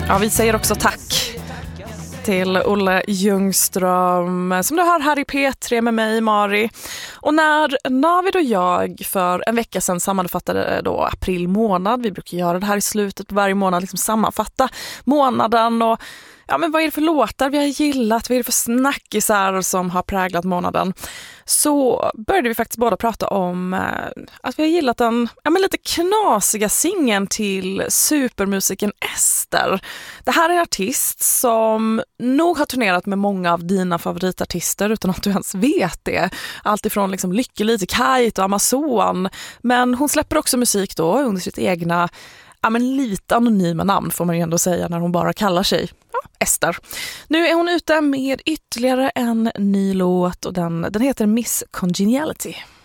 Ja, vi säger också tack till Olle Ljungström som du har här i P3 med mig, Mari. Och när Navid och jag för en vecka sedan sammanfattade då april månad, vi brukar göra det här i slutet på varje månad, liksom sammanfatta månaden och ja, men vad är det för låtar vi har gillat, vad är det för snackisar som har präglat månaden, så började vi faktiskt båda prata om att vi har gillat den lite knasiga singeln till supermusiken Ester. Det här är en artist som nog har turnerat med många av dina favoritartister utan att du ens vet det. Allt ifrån liksom Lykke till Kite och Amazon. Men hon släpper också musik då under sitt egna lite anonyma namn får man ju ändå säga när hon bara kallar sig Ester. Nu är hon ute med ytterligare en ny låt och den heter Miss Congeniality.